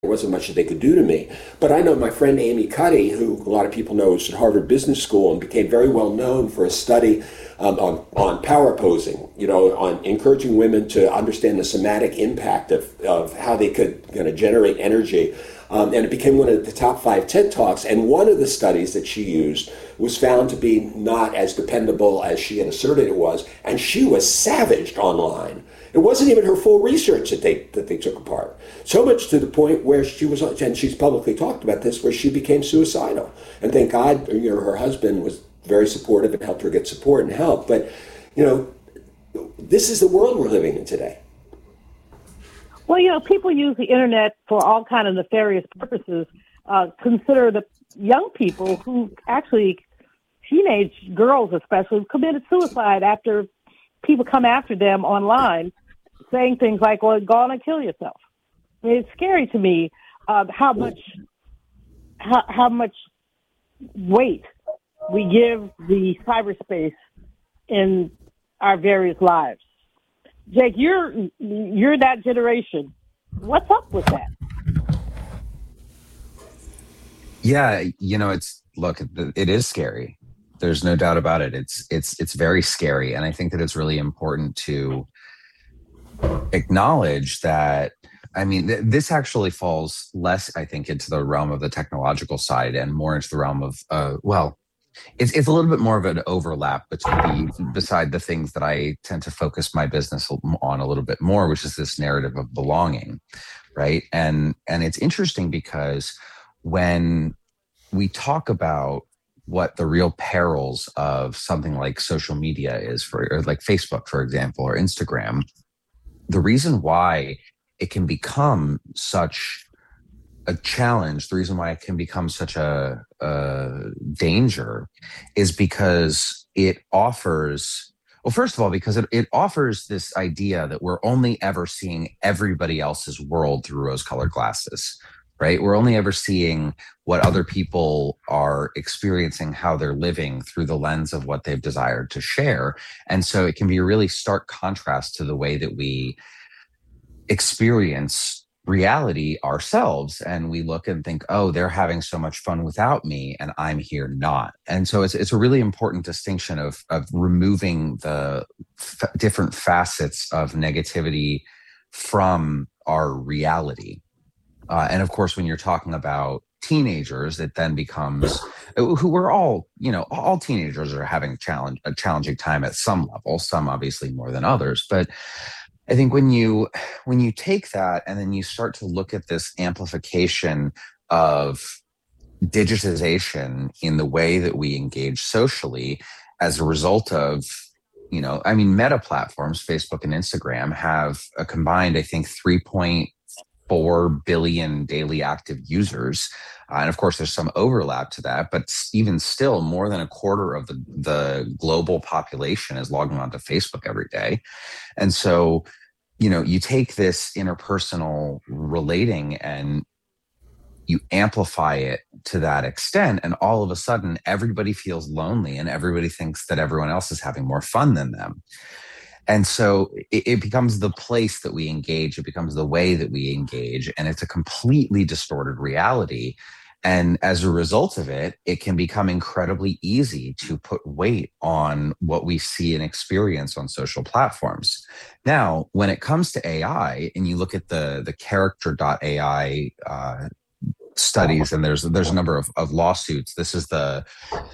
There wasn't much that they could do to me. But I know my friend Amy Cuddy, who a lot of people know was at Harvard Business School and became very well known for a study on power posing, on encouraging women to understand the somatic impact of how they could generate energy. And it became one of the top 5 TED Talks. And one of the studies that she used was found to be not as dependable as she had asserted it was. And she was savaged online. It wasn't even her full research that they took apart. So much to the point where she was, and she's publicly talked about this, where she became suicidal. And thank God, her husband was very supportive and helped her get support and help. But, this is the world we're living in today. Well, people use the internet for all kind of nefarious purposes. Consider the young people who actually, teenage girls especially, committed suicide after people come after them online, saying things like, well, go on and kill yourself. I mean, it's scary to me how much weight we give the cyberspace in our various lives. Jake, you're that generation. What's up with that? Yeah, it is scary. There's no doubt about it. It's very scary. And I think that it's really important to acknowledge that, this actually falls less, I think, into the realm of the technological side and more into the realm of, it's a little bit more of an overlap beside the things that I tend to focus my business on a little bit more, which is this narrative of belonging, right? And it's interesting because when we talk about what the real perils of something like social media is or like Facebook, for example, or Instagram, the reason why it can become such a challenge, the reason why it can become such a danger is because it offers, well, first of all, because it offers this idea that we're only ever seeing everybody else's world through rose-colored glasses, right? We're only ever seeing what other people are experiencing, how they're living through the lens of what they've desired to share. And so it can be a really stark contrast to the way that we experience reality ourselves, and we look and think, oh, they're having so much fun without me and I'm here not. And so it's a really important distinction of removing the different facets of negativity from our reality. And of course, when you're talking about teenagers, it then becomes who are all teenagers are having a challenging time at some level, some obviously more than others. But I think when you take that and then you start to look at this amplification of digitization in the way that we engage socially as a result of, meta platforms, Facebook and Instagram have a combined, I think, 3.4 billion daily active users. And of course, there's some overlap to that, but even still, more than a quarter of the global population is logging onto Facebook every day. And so, you take this interpersonal relating and you amplify it to that extent, and all of a sudden, everybody feels lonely and everybody thinks that everyone else is having more fun than them. And so it becomes the place that we engage. It becomes the way that we engage. And it's a completely distorted reality. And as a result of it, it can become incredibly easy to put weight on what we see and experience on social platforms. Now, when it comes to AI, and you look at the character.ai studies, and there's a number of lawsuits. This is the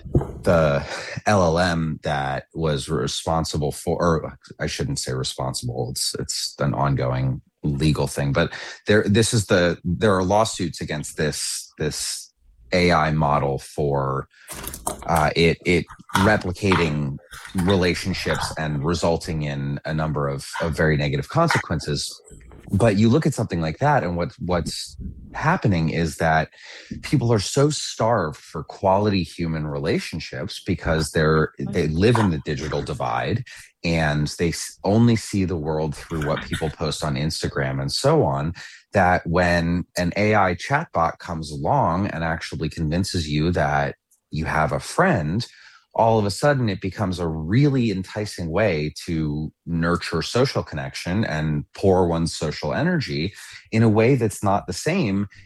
LLM that was responsible for, or I shouldn't say responsible. It's an ongoing legal thing, but there are lawsuits against this AI model for it replicating relationships and resulting in a number of very negative consequences. But you look at something like that, and what's happening is that people are so starved for quality human relationships because they live in the digital divide, and they only see the world through what people post on Instagram and so on, that when an AI chatbot comes along and actually convinces you that you have a friend, all of a sudden it becomes a really enticing way to nurture social connection and pour one's social energy in a way that's not the same